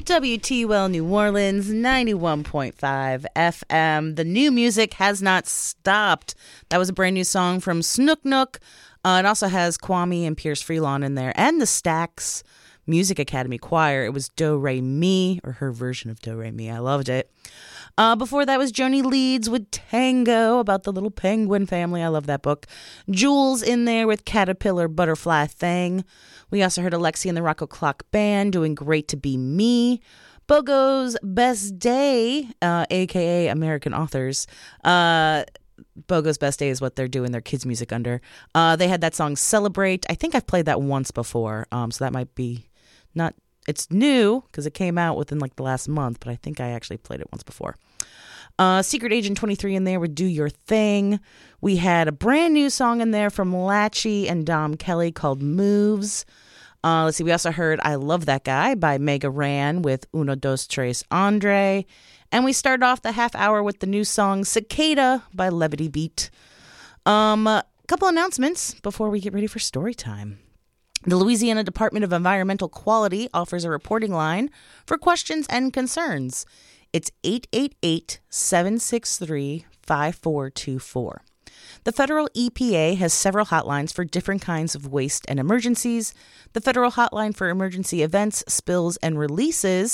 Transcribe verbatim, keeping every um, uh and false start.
W T U L New Orleans, ninety-one point five F M. The new music has not stopped. That was a brand new song from Snook Nook. Uh, it also has Kwame and Pierce Freelon in there, and the Stax Music Academy Choir. It was Do Re Mi, or her version of Do Re Mi. I loved it. Uh, before that was Joni Leeds with Tango, about the little penguin family. I love that book. Jules in there with Caterpillar Butterfly Thing. We also heard Alexi and the Rocco Clock Band doing Great to Be Me. Bogo's Best Day, uh, a k a. American Authors. Uh, Bogo's Best Day is what they're doing their kids' music under. Uh, they had that song Celebrate. I think I've played that once before, um, so that might be not... It's new because it came out within like the last month, but I think I actually played it once before. Uh, Secret Agent twenty-three in there with Do Your Thing. We had a brand new song in there from Latchy and Dom Kelly called Moves. Uh, let's see, we also heard I Love That Guy by Mega Ran with Uno Dos Tres Andre. And we started off the half hour with the new song Cicada by Levity Beat. Um, a couple announcements before we get ready for story time. The Louisiana Department of Environmental Quality offers a reporting line for questions and concerns. It's eight eight eight, seven six three, five four two four. The federal E P A has several hotlines for different kinds of waste and emergencies. The federal hotline for emergency events, spills, and releases